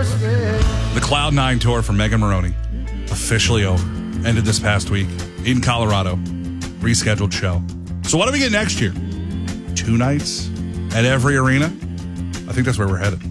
The Cloud9 tour for Megan Maroney officially over. Ended this past week in Colorado. Rescheduled show. So what do we get next year? 2 nights at every arena? I think that's where we're headed.